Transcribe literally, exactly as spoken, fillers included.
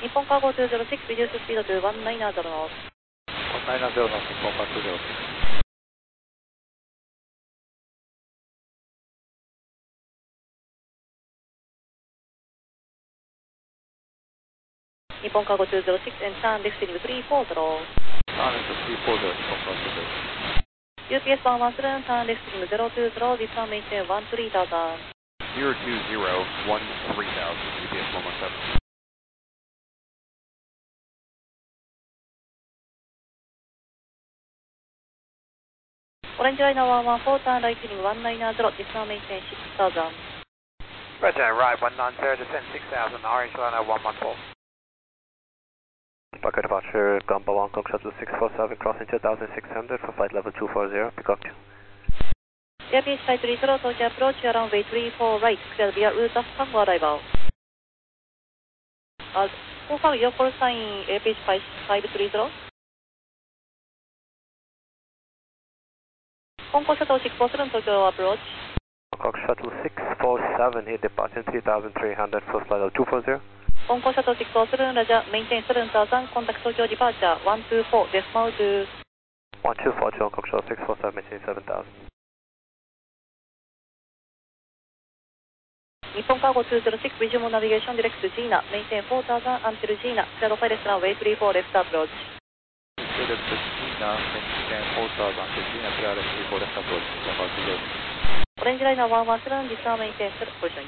日本カーゴにひゃくろく、reduce speed to one nine zero knots。 one nine zero knots、日本カーにひゃくろく。 日本カーゴにひゃくろく and turn left heading three four zero。 ターンレフトさんよんゼロ、日本カーにひゃくろく。 ユーピーエスone one seven, turn left heading zero two zero, descend maintain one three thousand。 zero two zero one three thousand、ユーピーエスone one seven。 オレンジライナーone one four、turn right heading one nine zero, descend maintain six thousand。 Roger, right one nine zero, descend six thousand, orange liner one one four。Departure departure, Gamba one, Cox Shuttle six four seven, crossing two thousand six hundred for flight level two four zero, pick up two。 エアピースタイトリートロート、アプローチ、アラウンウェイスリーフォーライト、クリアビアルータス、タンゴアライバー。あ、コンファーム、ヨーコルサイン、エアピースファイブスリートロー。コンコシャトルシックスフォーセブン、東京アプローチ。 Cox Shuttle six four seven, here departing three thousand three hundred for flight level two four zero。 コンコシャトルシックスフォーセブン、ラジャー、メインテインセブンthousand、コンタクト東京ディパーチャー、ワンツーフォー、デスマウト。 one two four, John Cox Shuttle six four seven, maintain seven thousand。 日本カーゴにひゃくろく、Resume Navigation Direct to Gina, maintain four thousand until Gina, clear pilot runway three four left approach。 Direct to Gina, maintain four thousand until Gina, clear three four left approach。 オレンジライナーone one seven、実はメインテインセブン、ポジション